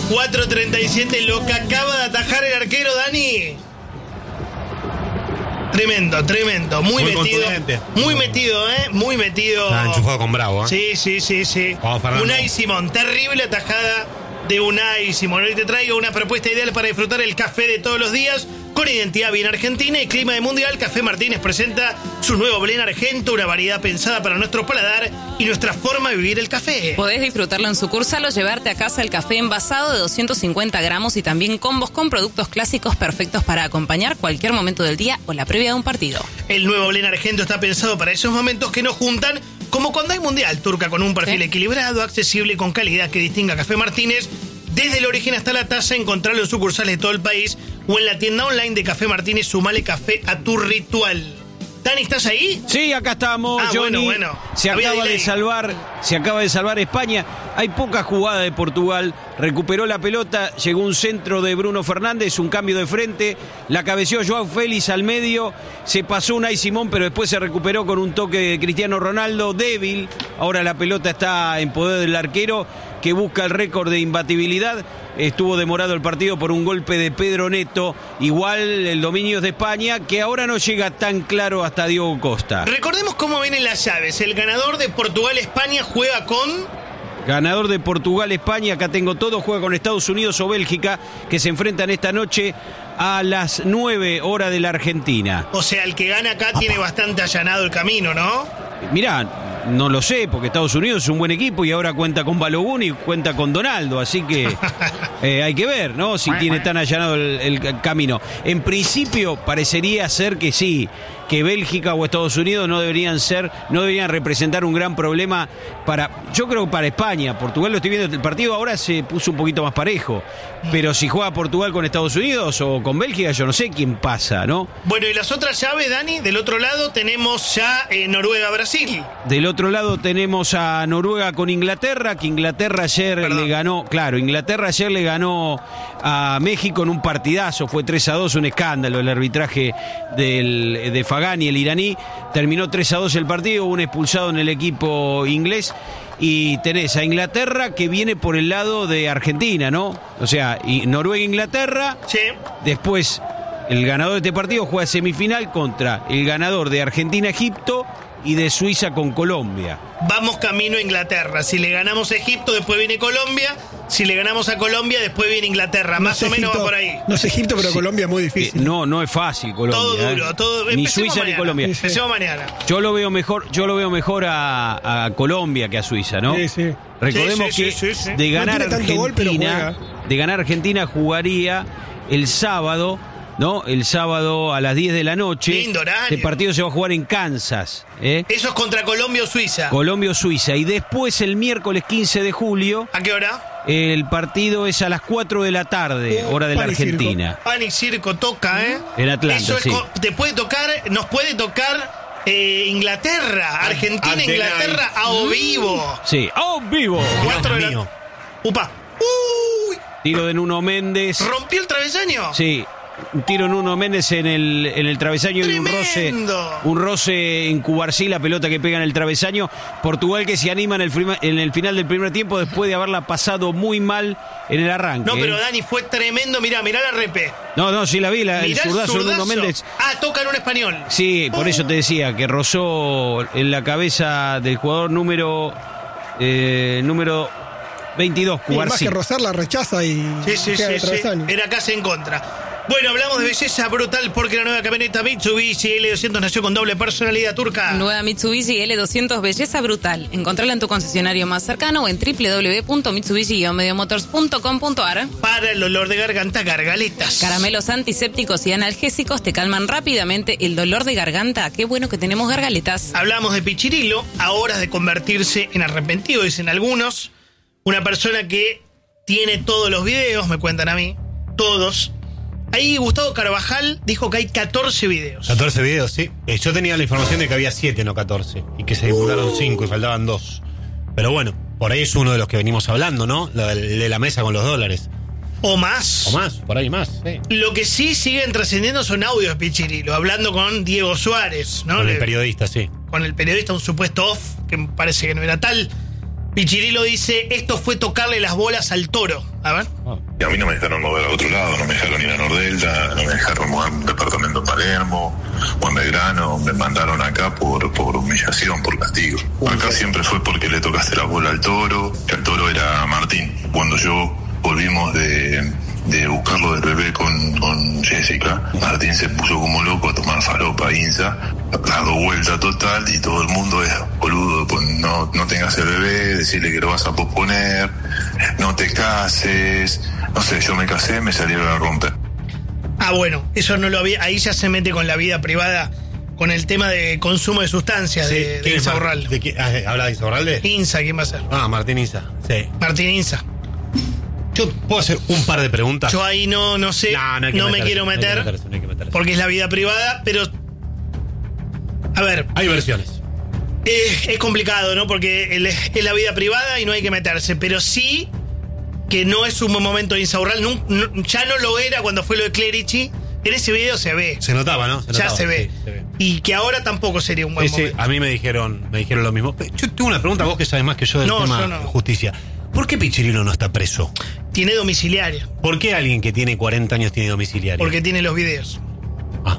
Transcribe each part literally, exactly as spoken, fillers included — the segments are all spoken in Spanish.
cuatro treinta y siete, lo que acaba de atajar el arquero, Dani. Tremendo, tremendo, muy, muy metido. Muy metido, ¿eh? Muy metido. Está enchufado con Bravo, ¿eh? Sí, sí, sí, sí. Unai Simón, terrible atajada de Unai Simón. Hoy te traigo una propuesta ideal para disfrutar el café de todos los días con identidad bien argentina y clima de mundial. Café Martínez presenta su nuevo blend argento, una variedad pensada para nuestro paladar y nuestra forma de vivir el café. Podés disfrutarlo en sucursal o llevarte a casa el café envasado de doscientos cincuenta gramos y también combos con productos clásicos perfectos para acompañar cualquier momento del día o la previa de un partido. El nuevo blend argento está pensado para esos momentos que nos juntan, como cuando hay mundial. Turca, con un perfil ¿Sí? equilibrado, accesible y con calidad que distinga Café Martínez. Desde el origen hasta la taza, encontrarlo en sucursales de todo el país o en la tienda online de Café Martínez. Sumale café a tu ritual. Dani, ¿estás ahí? Sí, acá estamos, ah, Johnny. Bueno, bueno. Se Había acaba delay. de salvar, se acaba de salvar España. Hay poca jugada de Portugal. Recuperó la pelota, llegó un centro de Bruno Fernández, un cambio de frente, la cabeció Joao Félix al medio, se pasó Unai Simón, pero después se recuperó con un toque de Cristiano Ronaldo, débil. Ahora la pelota está en poder del arquero, que busca el récord de imbatibilidad. Estuvo demorado el partido por un golpe de Pedro Neto. Igual el dominio es de España, que ahora no llega tan claro hasta Diogo Costa. Recordemos cómo vienen las llaves. El ganador de Portugal-España juega con... Ganador de Portugal-España, acá tengo todo, juega con Estados Unidos o Bélgica, que se enfrentan esta noche a las nueve horas de la Argentina. O sea, el que gana acá tiene bastante allanado el camino, ¿no? Mirá, no lo sé, porque Estados Unidos es un buen equipo y ahora cuenta con Balogun y cuenta con Donaldo, así que eh, hay que ver, ¿no? Si tiene tan allanado el, el camino. En principio parecería ser que sí, que Bélgica o Estados Unidos no deberían ser, no deberían representar un gran problema para, yo creo que para España. Portugal, lo estoy viendo, el partido ahora se puso un poquito más parejo, pero si juega Portugal con Estados Unidos o con Bélgica, yo no sé quién pasa, ¿no? Bueno, y las otras llaves, Dani, del otro lado tenemos ya eh, Noruega-Brasil. Del otro lado tenemos a Noruega con Inglaterra, que Inglaterra ayer Perdón. le ganó, claro, Inglaterra ayer le ganó a México en un partidazo, fue tres a dos, un escándalo el arbitraje del, de Fagani, el iraní. Terminó tres a dos el partido, un expulsado en el equipo inglés. Y tenés a Inglaterra que viene por el lado de Argentina, ¿no? O sea, y Noruega-Inglaterra. Sí. Después, el ganador de este partido juega semifinal contra el ganador de Argentina-Egipto y de Suiza con Colombia. Vamos camino a Inglaterra. Si le ganamos a Egipto, después viene Colombia. Si le ganamos a Colombia, después viene Inglaterra. No Más o Egipto, menos va por ahí. No es Egipto, pero Sí. Colombia es muy difícil. Eh, no, no es fácil Colombia. Todo duro, eh. todo. Ni Empecemos Suiza mañana. ni Colombia. Sí, sí. Empecemos mañana. Yo lo veo mejor, yo lo veo mejor a, a Colombia que a Suiza, ¿no? Sí, sí. Recordemos Sí, sí, que sí, sí, sí. de ganar No tiene tanto gol, pero Argentina, juega. de ganar Argentina jugaría el sábado, ¿no? El sábado a las diez de la noche. Lindo horario. Este partido se va a jugar en Kansas, ¿eh? Eso es contra Colombia o Suiza. Colombia o Suiza. Y después el miércoles quince de julio, ¿A qué hora? el partido es a las cuatro de la tarde, Uh, hora de la pan y circo. Argentina. Pan y circo toca, ¿eh? En Atlanta, Eso es sí. co- te puede tocar, nos puede tocar eh, Inglaterra, Argentina, Ante Inglaterra a vivo. Sí, ¡oh, vivo! Cuatro de Dios la- mío. Upa. Uy, Tiro de Nuno Méndez. ¿rompió el travesaño? Sí, un tiro en Nuno Méndez en el, en el travesaño y un roce, Tremendo. un roce en Cubarsí, la pelota que pega en el travesaño. Portugal que se anima en el, frima- en el final del primer tiempo después de haberla pasado muy mal en el arranque. No, pero ¿eh? Dani, fue tremendo. Mirá, mirá la repe. No, no, sí la vi, la, el Mirá el zurdazo de Nuno zurdazo. Méndez. Ah, toca en un español. Sí, por Uh. eso te decía que rozó en la cabeza del jugador número eh, número veintidós, Y más Cubarsí. que rozar, la rechaza y Sí, sí, queda sí, de sí. travesaño. Era casi en contra. Bueno, hablamos de belleza brutal porque la nueva camioneta Mitsubishi L doscientos nació con doble personalidad turca. Nueva Mitsubishi L doscientos Belleza Brutal. Encontrala en tu concesionario más cercano o en w w w punto mitsubishi motors punto com punto a r. Para el dolor de garganta, gargaletas. Caramelos antisépticos y analgésicos te calman rápidamente el dolor de garganta. Qué bueno que tenemos gargaletas. Hablamos de Pichirilo, a horas de convertirse en arrepentido, dicen algunos. Una persona que tiene todos los videos, me cuentan a mí, todos. Ahí Gustavo Carvajal dijo que hay catorce videos. catorce videos, sí. Eh, yo tenía la información de que había siete, no catorce. Y que se divulgaron cinco y faltaban dos. Pero bueno, por ahí es uno de los que venimos hablando, ¿no? La de, de la mesa con los dólares. O más. O más, por ahí más, sí. Lo que sí siguen trascendiendo son audios de Pichirilo, hablando con Diego Suárez, ¿no? Con el Le- periodista, sí. con el periodista, un supuesto off, que me parece que no era tal. Pichirilo dice, esto fue tocarle las bolas al toro. A ver. Y a mí no me dejaron mover a otro lado, no me dejaron ir a Nordelta, no me dejaron mover un departamento en Palermo o en Belgrano, me mandaron acá por, por humillación, por castigo. Acá siempre fue porque le tocaste la bola al toro, que el toro era Martín. Cuando yo volvimos de, de buscarlo del bebé con, con Jessica, Martín se puso como loco a tomar falopa, Insa, dando vuelta total y todo el mundo es boludo, pues no, no tengas el bebé, decirle que lo vas a posponer, no te cases, no sé, yo me casé, me salieron a romper. Ah, bueno, eso no lo había, ahí ya se mete con la vida privada, con el tema de consumo de sustancias Sí, de, de ¿quién es Insaurralde. Mar- de qué- ah, ¿Habla de Insaurralde? Insa, ¿quién va a ser? Ah, Martín Insa. Sí. Martín Insa. Yo puedo hacer un par de preguntas. Yo ahí no, no sé, no, no, hay que me meterse, quiero no hay que meter, meterse, no hay que meterse. porque es la vida privada, pero... A ver, Hay versiones. es, es complicado, ¿no? Porque el- es la vida privada y no hay que meterse, pero sí que no es un buen momento de Insaurralde, nun- no- ya no lo era cuando fue lo de Clerici, en ese video se ve, Se notaba, ¿no? Se ya notaba, se ve. sí, se ve. Y que ahora tampoco sería un buen Ese, momento. a mí me dijeron, me dijeron lo mismo. Yo tengo una pregunta, vos que sabes más que yo del No, tema yo no. justicia. ¿Por qué Pichirilo no está preso? Tiene domiciliario, ¿Por qué alguien que tiene cuarenta años tiene domiciliario? porque tiene los videos. Ah.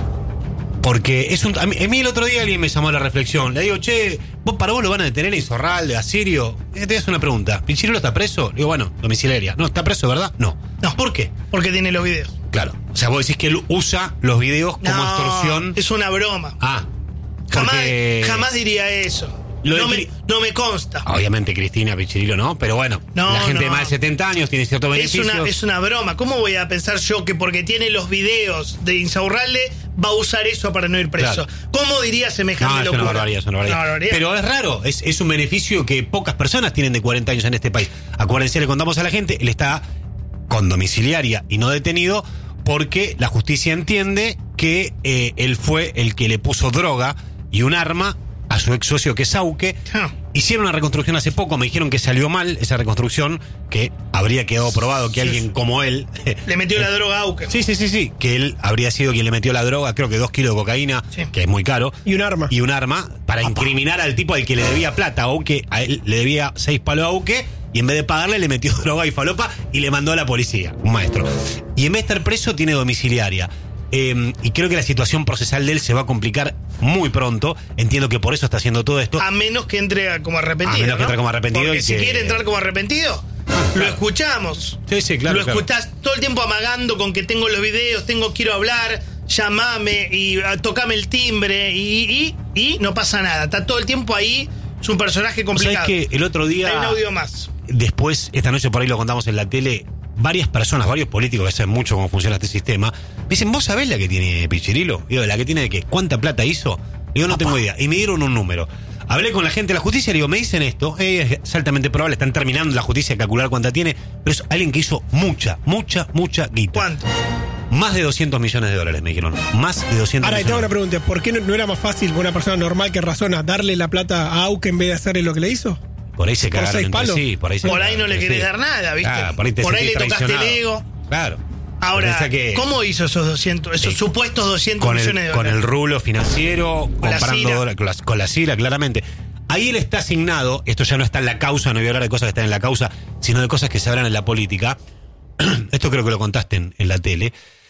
Porque es un. A mí, a mí el otro día alguien me llamó a la reflexión. Le digo, che, ¿vos para vos lo van a detener en Insaurralde, a Sirio? Eh, Te hago una pregunta. ¿Pichirilo está preso? Le digo, bueno, domiciliaria. No, ¿está preso, verdad? No. No. ¿Por qué? Porque tiene los videos. Claro. O sea, vos decís que él usa los videos como No, extorsión. es una broma. Ah. Jamás, porque- jamás diría eso. Lo No de me, Cri- no me consta. Obviamente Cristina Pichirilo no, pero bueno, No, la gente no. de más de setenta años tiene ciertos Es beneficios. una, es una broma. ¿Cómo voy a pensar yo que porque tiene los videos de Insaurralde va a usar eso para no ir preso? Claro. ¿Cómo diría semejante No, es locura? una barbaridad, es una barbaridad. Una barbaridad. Pero es raro, es, es un beneficio que pocas personas tienen de cuarenta años en este país. Acuérdense, le contamos a la gente, él está con domiciliaria y no detenido porque la justicia entiende que eh, él fue el que le puso droga y un arma a su ex socio que es Sauque. Ah. Hicieron una reconstrucción hace poco, me dijeron que salió mal esa reconstrucción, que habría quedado probado que Sí, alguien sí. como él... Le metió la droga a Auken. Sí, sí, sí, sí, que él habría sido quien le metió la droga, creo que dos kilos de cocaína, Sí. que es muy caro. Y un arma. Y un arma para incriminar al tipo al que le debía plata. Auque, a él le debía seis palos a Auque, y en vez de pagarle le metió droga y falopa y le mandó a la policía, un maestro. Y en vez de estar preso, tiene domiciliaria. Eh, y creo que la situación procesal de él se va a complicar muy pronto. Entiendo que por eso está haciendo todo esto. A menos que entre como arrepentido. A menos que ¿no? entre como arrepentido Porque y si que- quiere entrar como arrepentido, lo claro. escuchamos. Sí, sí, claro, Lo claro. escuchás todo el tiempo amagando con que tengo los videos, tengo quiero hablar, llamame y ah, tocame el timbre y, y, y no pasa nada. Está todo el tiempo ahí. Es un personaje ¿Sabés complicado. que el otro día... Hay un audio más. Después, esta noche por ahí lo contamos en la tele, varias personas, varios políticos que saben mucho cómo funciona este sistema, me dicen, ¿vos sabés la que tiene Pichirilo? Digo, ¿la que tiene de qué? ¿Cuánta plata hizo? Digo, no tengo idea. Y me dieron un número. Hablé con la gente de la justicia y digo, me dicen esto, eh, es altamente probable, están terminando la justicia a calcular cuánta tiene, pero es alguien que hizo mucha, mucha, mucha guita. ¿Cuánto? Más de doscientos millones de dólares, me dijeron. Más de doscientos Ahora, y te hago una millones. pregunta. ¿Por qué no, no era más fácil para una persona normal que razona darle la plata a Auken en vez de hacerle lo que le hizo? Por ahí se por cagaron seis entre palos. sí, por ahí se Por ahí cagaron no le entre querés sí. dar nada, ¿viste? Claro, por ahí, te Por ahí sentís le tocaste el traicionado. ego. Claro. Ahora, Pensá que- ¿cómo hizo esos doscientos, esos Sí. supuestos doscientos con millones el, de con dólares? el rublo financiero, Con la comprando Cira. dólares, con la, con la Cira, claramente. Ahí él está asignado, esto ya no está en la causa, no voy a hablar de cosas que están en la causa, sino de cosas que se hablan en la política. Esto creo que lo contaste en, en la tele,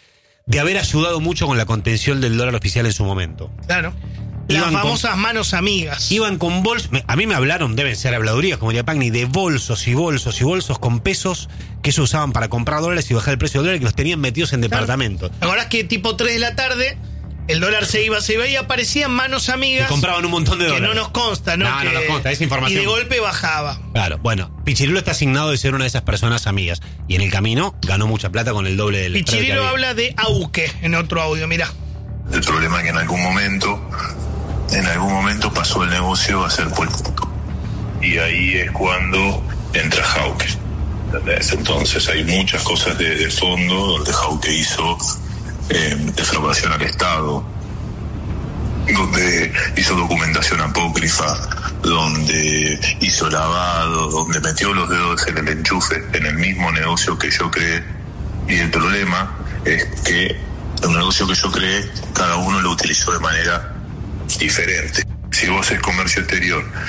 de haber ayudado mucho con la contención del dólar oficial en su momento. Claro. Las Iban con- famosas manos amigas. Iban con bolsos, me- a mí me hablaron, deben ser habladurías, como diría Pagni, de bolsos y bolsos y bolsos con pesos que se usaban para comprar dólares y bajar el precio del dólar, que los tenían metidos en departamentos. ¿Te acordás que tipo tres de la tarde el dólar se iba, se iba y aparecían manos amigas? Que compraban un montón de que dólares. no nos consta, ¿no? No, Que- no nos consta, es información. Y de golpe bajaba. Claro, bueno, Pichirilo está asignado de ser una de esas personas amigas. Y en el camino ganó mucha plata con el doble del precio que Pichirilo había. habla de Auque en otro audio, mirá. El problema es que en algún momento, en algún momento pasó el negocio a ser político. Y ahí es cuando entra Jauque. ¿Entendés? Entonces hay muchas cosas de, de fondo donde Jauque hizo eh, defraudación al Estado, donde hizo documentación apócrifa, donde hizo lavado, donde metió los dedos en el enchufe, en el mismo negocio que yo creé. Y el problema es que el negocio que yo creé, cada uno lo utilizó de manera diferente. Si vos es comercio exterior,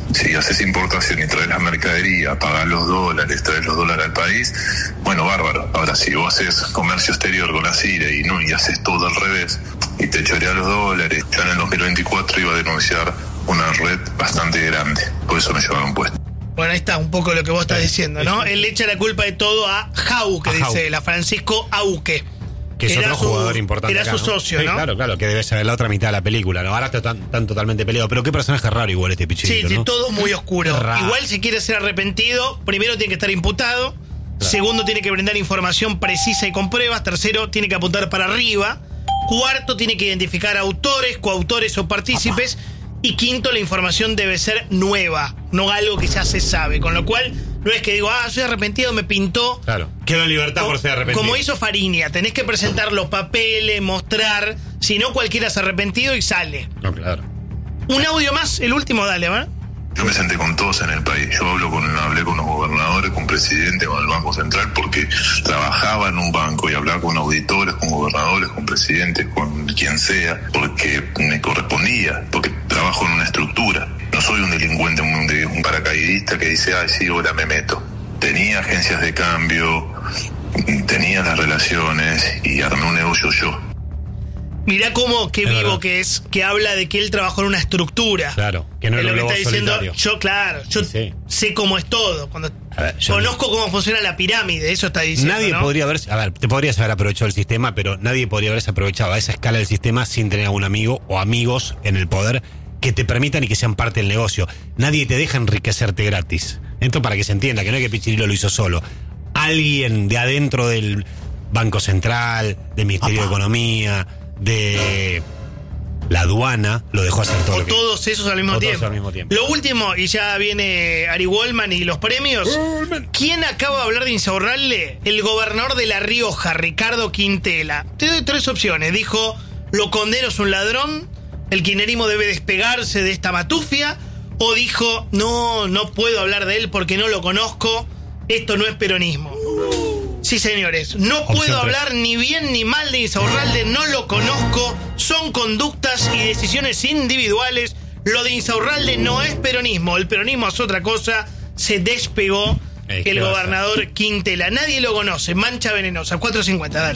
Si haces importación y traes la mercadería, pagás los dólares, traes los dólares al país, bueno, bárbaro. Ahora, si vos haces comercio exterior con la Siria y no y haces todo al revés y te choreas los dólares, yo en el dos mil veinticuatro iba a denunciar una red bastante grande. Por eso me llevaron puesto. Bueno, ahí está un poco lo que vos estás diciendo, ¿no? Él le echa la culpa de todo a Jau, que dice la Francisco Auque. Que es era otro su, jugador importante Era acá, su ¿no? socio, Sí, ¿no? claro, claro, que debe ser la otra mitad de la película, ¿no? Ahora están, están totalmente peleados. Pero qué personaje raro igual este Pichirilo, Sí, ¿no? sí, todo muy oscuro. Raro. Igual si quiere ser arrepentido, primero tiene que estar imputado, Claro. segundo tiene que brindar información precisa y con pruebas, tercero tiene que apuntar para arriba, cuarto tiene que identificar autores, coautores o partícipes, y quinto la información debe ser nueva, no algo que ya se sabe, con lo cual no es que digo, ah, soy arrepentido, me pintó. Claro. Quedó en libertad Co- por ser arrepentido. Como hizo Fariña, tenés que presentar los papeles, mostrar, si no cualquiera es arrepentido y sale. No, claro. Un audio más, el último, dale, ¿va? Yo me senté con todos en el país. Yo hablo con, hablé con los gobernadores, con presidente, con el Banco Central, porque trabajaba en un banco y hablaba con auditores, con gobernadores, con presidentes, con quien sea, porque me correspondía, porque trabajo en una estructura. No soy un delincuente, un, de- un paracaidista que dice, ay, sí, ahora me meto. Tenía agencias de cambio, tenía las relaciones y armé un negocio yo. Mirá cómo, qué Es vivo verdad. que es, que habla de que él trabajó en una estructura. Claro, que no Es lo lo que lobo está diciendo, solitario. yo, claro, yo Sí, sí. sé cómo es todo. Cuando A ver, yo conozco cómo funciona la pirámide, eso está diciendo. Nadie ¿no? podría haber, a ver, te podrías haber aprovechado el sistema, pero nadie podría haberse aprovechado a esa escala del sistema sin tener a un amigo o amigos en el poder que te permitan y que sean parte del negocio. Nadie te deja enriquecerte gratis. Esto para que se entienda, que no es que Pichirilo lo hizo solo. Alguien de adentro del Banco Central, del Ministerio de Economía, de la aduana, lo dejó hacer todo O lo que... todos esos al mismo, o todos tiempo. al mismo tiempo. Lo último, y ya viene Ari Wallman y los premios. ¿Quién acaba de hablar de Insaurralde? El gobernador de La Rioja, Ricardo Quintela. Te doy tres opciones. Dijo, lo condeno, es un ladrón, el kirchnerismo debe despegarse de esta matufia. O dijo, no, no puedo hablar de él porque no lo conozco, esto no es peronismo. Sí, señores, no Opción puedo tres. hablar ni bien ni mal de Insaurralde, no lo conozco, son conductas y decisiones individuales. Lo de Insaurralde no es peronismo, el peronismo es otra cosa, se despegó Eh, ¿qué el va a gobernador Quintela. Nadie lo conoce, mancha venenosa, cuatro cincuenta, dale.